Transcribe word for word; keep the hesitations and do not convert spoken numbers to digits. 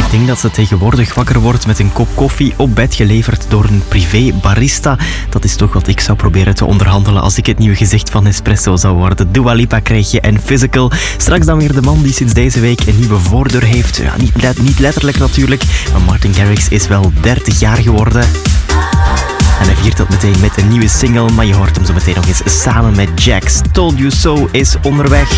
Ik denk dat ze tegenwoordig wakker wordt met een kop koffie op bed geleverd door een privé barista. Dat is toch wat ik zou proberen te onderhandelen als ik het nieuwe gezicht van Nespresso zou worden. Dua Lipa krijg je en Physical. Straks dan weer de man die sinds deze week een nieuwe voordeur heeft. Ja, niet, let, niet letterlijk natuurlijk, maar Martin Garrix is wel dertig jaar geworden. En hij viert dat meteen met een nieuwe single, maar je hoort hem zo meteen nog eens samen met Jax. Told You So is onderweg.